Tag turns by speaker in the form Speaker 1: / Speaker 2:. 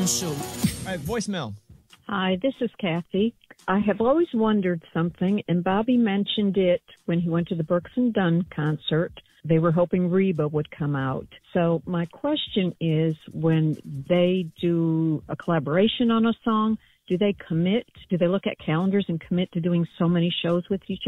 Speaker 1: show.
Speaker 2: All right, voicemail.
Speaker 3: Hi, this is Kathy. I have always wondered something, and Bobby mentioned it when he went to the Brooks and Dunn concert. They were hoping Reba would come out. So my question is, when they do a collaboration on a song, do they commit? Do they look at calendars and commit to doing so many shows with each other?